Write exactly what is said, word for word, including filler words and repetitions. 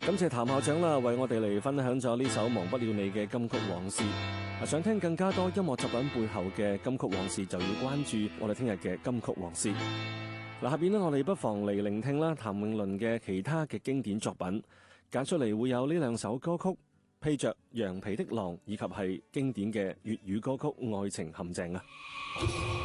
感謝譚校長啦，為我哋嚟分享咗呢首忘不了你嘅金曲往事。想聽更加多音樂作品背後嘅金曲往事，就要關注我哋聽日嘅金曲往事。嗱，下邊呢，我哋不妨嚟聆聽啦譚詠麟嘅其他嘅經典作品，揀出嚟會有呢兩首歌曲《披着羊皮的狼》，以及係經典嘅粵語歌曲《愛情陷阱》啊。